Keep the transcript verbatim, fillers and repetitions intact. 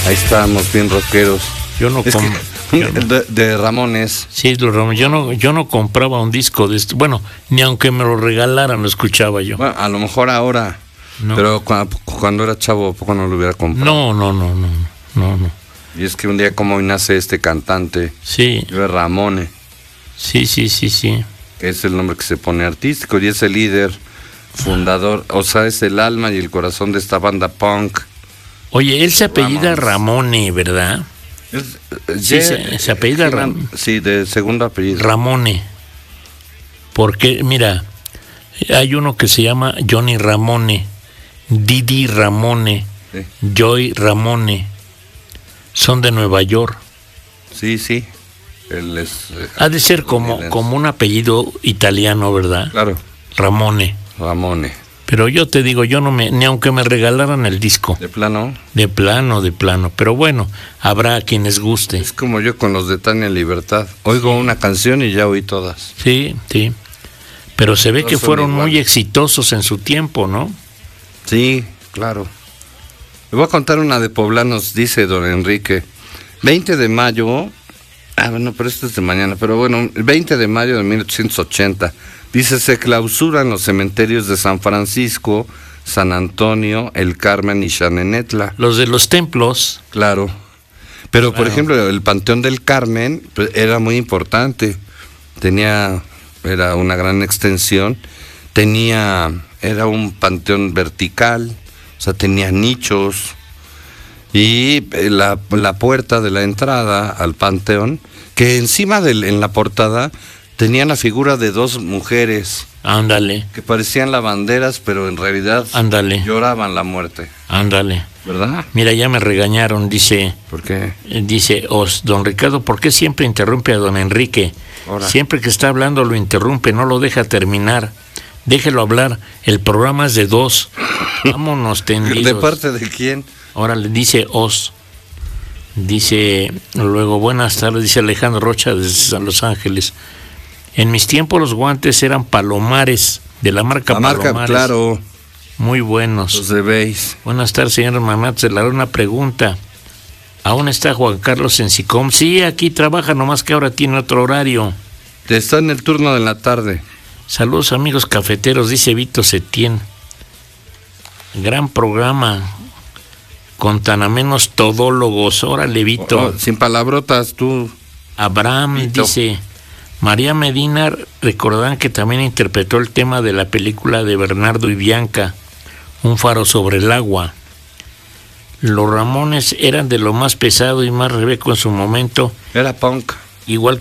Ahí estábamos bien rockeros. Yo no, es com- que, yo no de, de Ramones. Sí, los Ramones. Yo no, yo no compraba un disco de esto. Bueno, ni aunque me lo regalaran lo escuchaba yo. Bueno, a lo mejor ahora, No. pero cuando, cuando era chavo, ¿poco no lo hubiera comprado? No, no, no, no, no, no. Y es que un día como hoy nace este cantante, Sí, de Ramone, sí, sí, sí, sí. que es el nombre que se pone artístico, y es el líder, fundador, o sea, es el alma y el corazón de esta banda punk. Oye, él se apellida Ramones. Ramone, ¿verdad? Es, Sí, Ye- se- se apellida Jiman- Ram- Sí, de segundo apellido. Ramone. Porque, mira, hay uno que se llama Johnny Ramone, Didi Ramone, Sí, Joy Ramone. Son de Nueva York. sí, sí. Él es, eh, Ha de ser como, estadounidense. como un apellido italiano, ¿verdad? Claro, Ramone. Ramone. Pero yo te digo, yo no me, ni aunque me regalaran el disco, De plano, de plano, de plano. Pero bueno, habrá quienes guste. es como yo con los de Tania Libertad. Oigo una canción y ya oí todas. Sí, sí. Pero se ve Todos que son fueron muy iguales. exitosos en su tiempo, ¿no? Sí, claro. Le voy a contar una de poblanos, dice don Enrique. veinte de mayo, ah, bueno, pero esto es de mañana, pero bueno, el veinte de mayo de mil ochocientos ochenta, dice, se clausuran los cementerios de San Francisco, San Antonio, El Carmen y Xanenetla. Los de los templos, Claro. Pero, por Claro. ejemplo, el Panteón del Carmen pues, era muy importante. Tenía, era una gran extensión. Tenía, era un panteón vertical, o sea, tenía nichos. Y eh, la, la puerta de la entrada al panteón, que encima del, en la portada tenía la figura de dos mujeres ándale, que parecían lavanderas, pero en realidad ándale, lloraban la muerte, ándale. ¿verdad? Mira, ya me regañaron, dice, ¿Por qué? eh, dice Os, don Ricardo, ¿por qué siempre interrumpe a don Enrique? Ahora. Siempre que está hablando lo interrumpe, no lo deja terminar. Déjelo hablar, el programa es de dos. Vámonos tendidos. ¿De parte de quién? Ahora le dice Os. Dice, luego, buenas tardes, dice Alejandro Rocha desde Los Ángeles. En mis tiempos los guantes eran palomares, de la marca La marca, Palomares. claro, Muy buenos. los de Beis. Buenas tardes, señor Mamates. Le haré una pregunta. ¿Aún está Juan Carlos en SICOM? Sí, aquí trabaja, nomás que ahora tiene otro horario. Está en el turno de la tarde. Saludos, amigos cafeteros, dice Vito Setién. Gran programa. Con tan amenos todólogos. Órale, Vito. Oh, sin palabrotas, tú. Abraham Vito. dice, María Medina, recordarán que también interpretó el tema de la película de Bernardo y Bianca, Un faro sobre el agua. Los Ramones eran de lo más pesado y más rebeco en su momento, Era punk. igual